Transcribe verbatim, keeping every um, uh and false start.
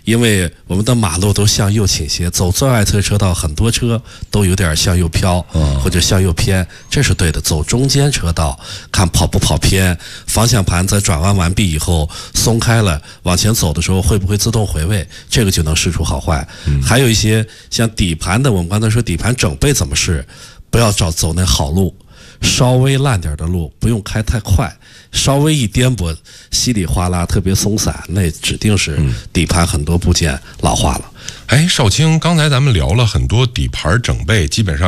因为我们的马路都向右倾斜，走最外侧车道很多车都有点向右飘、嗯、或者向右偏，这是对的。走中间车道看跑不跑偏，方向盘在转弯完毕以后松开了，往前走的时候会不会自动回位，这个就能试出好坏、嗯、还有一些像底盘的，我们刚才说底盘整备怎么试，不要找走那好路，稍微烂点的路不用开太快，稍微一颠簸稀里哗啦特别松散，那指定是底盘很多部件老化了。 哎，少卿，刚才咱们聊了很多底盘整备，基本上